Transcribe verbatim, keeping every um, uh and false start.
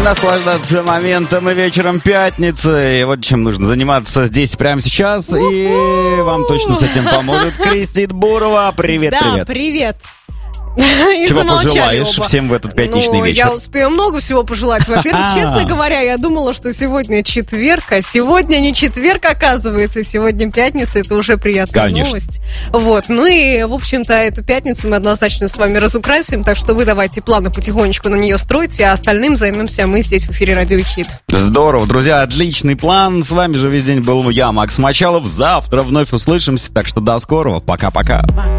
наслаждаться моментом и вечером пятницы. И вот чем нужно заниматься здесь прямо сейчас. И вам точно с этим поможет Кристи Бурова. Привет, да, привет. привет. Чего пожелаешь оба. Всем в этот пятничный ну, вечер? Я успею много всего пожелать. Во-первых, честно говоря, я думала, что сегодня четверг, а сегодня не четверг, оказывается. Сегодня пятница, это уже приятная Конечно. новость. Вот. Ну и, в общем-то, эту пятницу мы однозначно с вами разукрасим, так что вы давайте планы потихонечку на нее стройте, а остальным займемся мы здесь в эфире Радио Хит. Здорово, друзья, отличный план. С вами же весь день был я, Макс Мочалов. Завтра вновь услышимся, так что до скорого. Пока-пока.